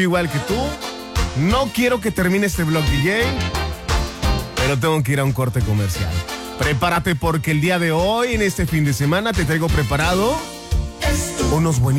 igual que tú. No quiero que termine este blog, DJ, pero tengo que ir a un corte comercial. Prepárate porque el día de hoy, en este fin de semana, te traigo preparado unos buenísimos